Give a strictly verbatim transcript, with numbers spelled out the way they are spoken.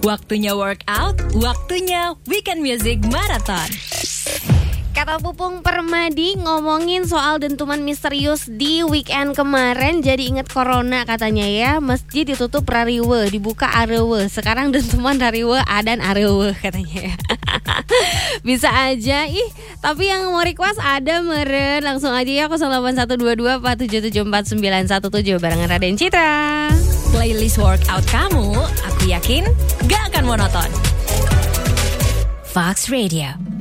Waktunya workout, waktunya Weekend Music Marathon. Kata Pupung Permadi ngomongin soal dentuman misterius di weekend kemarin. Jadi inget corona katanya ya. Masjid ditutup rariwe, dibuka arewe. Sekarang dentuman rariwe adan arewe katanya ya. Bisa aja ih. Tapi yang mau request ada meren. Langsung aja ya nol delapan satu dua dua empat tujuh tujuh empat sembilan satu tujuh barengan Raden Citra. Playlist workout kamu, aku yakin gak akan monoton. Fox Radio.